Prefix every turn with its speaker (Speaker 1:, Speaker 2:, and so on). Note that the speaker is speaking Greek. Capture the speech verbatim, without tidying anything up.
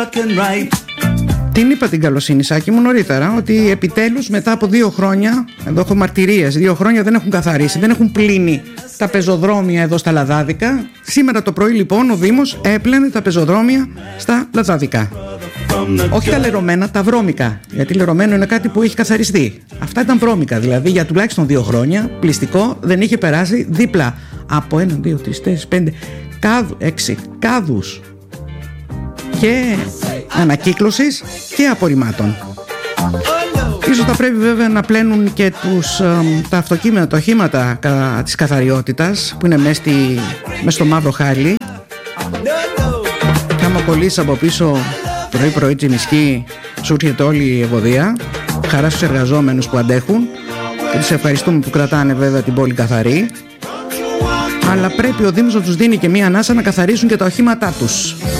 Speaker 1: Την είπα την καλοσύνη, Σάκη μου, νωρίτερα, ότι επιτέλους μετά από δύο χρόνια, εδώ έχω μαρτυρίες, δύο χρόνια δεν έχουν καθαρίσει, δεν έχουν πλύνει τα πεζοδρόμια εδώ στα Λαδάδικα. Σήμερα το πρωί λοιπόν ο Δήμος έπλαινε τα πεζοδρόμια στα Λαδάδικα. Όχι τα λερωμένα, τα βρώμικα. Γιατί λερωμένο είναι κάτι που έχει καθαριστεί. Αυτά ήταν βρώμικα, δηλαδή για τουλάχιστον δύο χρόνια πληστικό δεν είχε περάσει δίπλα από ένα, δύο, τρεις, τέσσερις, πέντε, κάδου, έξι κάδους και ανακύκλωσης και απορριμμάτων. Ίσως θα πρέπει βέβαια να πλένουν και τους, τα αυτοκίνητα, τα οχήματα κα, της καθαριότητας που είναι μέσα, στη, μέσα στο μαύρο χάλι. Και άμα κολλήσεις από πίσω πρωί πρωί τσιμισκή, σου έρχεται όλη η ευωδία. Χαρά στους εργαζόμενους που αντέχουν και τους ευχαριστούμε που κρατάνε βέβαια την πόλη καθαρή. Αλλά πρέπει ο Δήμος να τους δίνει και μία ανάσα να καθαρίσουν και τα οχήματά τους.